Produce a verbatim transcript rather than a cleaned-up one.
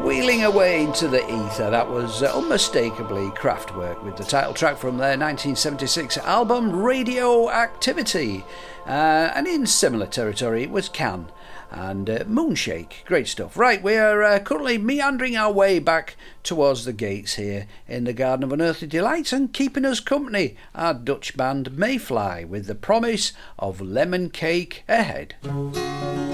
Wheeling away into the ether, that was uh, unmistakably Kraftwerk with the title track from their nineteen seventy-six album Radioactivity. Uh, and in similar territory it was Can and uh, Moonshake. Great stuff. Right, we are uh, currently meandering our way back towards the gates here in the Garden of Unearthly Delights, and keeping us company, our Dutch band Mayfly with the promise of lemon cake ahead.